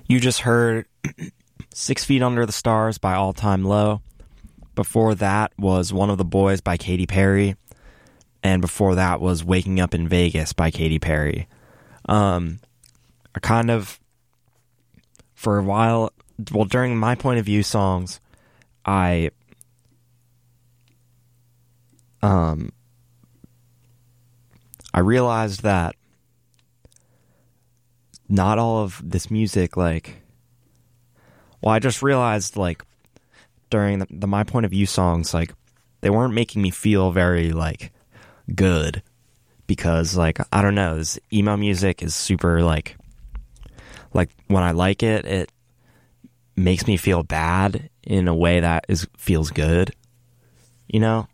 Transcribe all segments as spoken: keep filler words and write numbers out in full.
You just heard Six Feet Under the Stars by All Time Low. Before that was One of the Boys by Katy Perry. And before that was Waking Up in Vegas by Katy Perry. Um, I kind of, for a while, well, during my point of view songs, I, um, I realized that not all of this music, like, well, I just realized, like, during the, the my point of view songs, like, they weren't making me feel very, like, good, because, like, I don't know, this emo music is super, like, like, when I like it, it makes me feel bad in a way that is feels good, you know?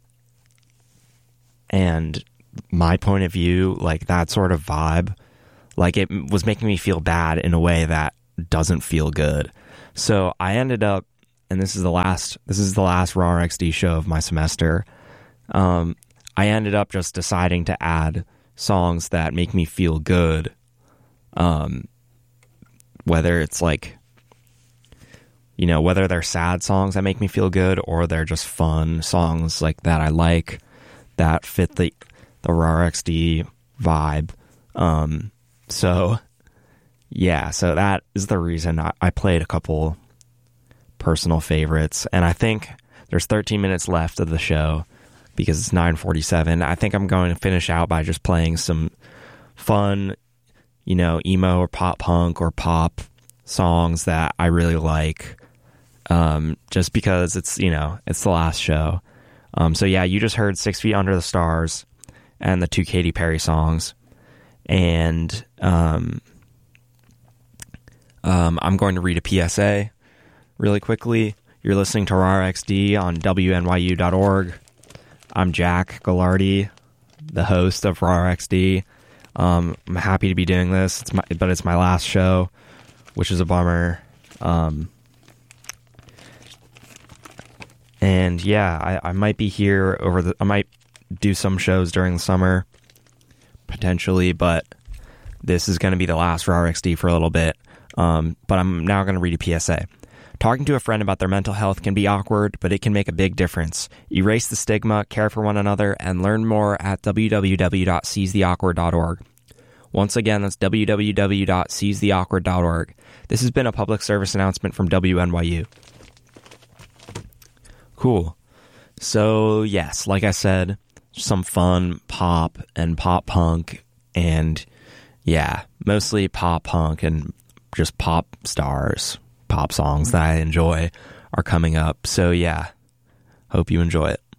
And my point of view, like, that sort of vibe, like, it was making me feel bad in a way that doesn't feel good. So I ended up, and this is the last, this is the last Raw X D show of my semester, um, I ended up just deciding to add songs that make me feel good, um, whether it's like, you know, whether they're sad songs that make me feel good, or they're just fun songs like that I like, that fit the the Raw X D vibe. Um, so yeah, so that is the reason I, I played a couple personal favorites, and I think there's thirteen minutes left of the show because it's nine forty-seven. I think I'm going to finish out by just playing some fun, you know, emo or pop punk or pop songs that I really like, um, just because it's, you know, it's the last show. Um, so yeah, you just heard Six Feet Under the Stars and the two Katy Perry songs. And um, um, I'm going to read a P S A really quickly. You're listening to Raw X D on W N Y U dot org. I'm Jack Gallardi, the host of Raw X D. Um, I'm happy to be doing this, it's my, but it's my last show, which is a bummer. Um, and yeah, I, I might be here over the, I might do some shows during the summer, potentially, but this is going to be the last Raw X D for a little bit. Um, but I'm now going to read a P S A. Talking to a friend about their mental health can be awkward, but it can make a big difference. Erase the stigma, care for one another, and learn more at w w w dot seize the awkward dot org. Once again, that's w w w dot seize the awkward dot org. This has been a public service announcement from W N Y U. Cool. So, yes, like I said, some fun pop and pop punk, and yeah, mostly pop punk and just pop stars, pop songs that I enjoy are coming up. So yeah, hope you enjoy it.